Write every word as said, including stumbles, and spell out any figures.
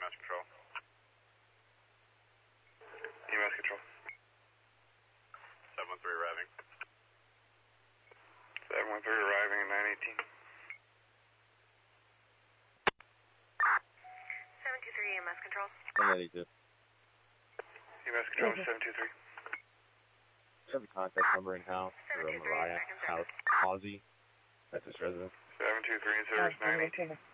Launch Control. E M S Control. seven one three arriving. seven one three arriving at nine eighteen. seven two three E M S Control. one eighty-two. E M S Control seven two three. Do you have a contact number in house for Mariah House Causey? That's his residence. seven two three in service nine eighteen.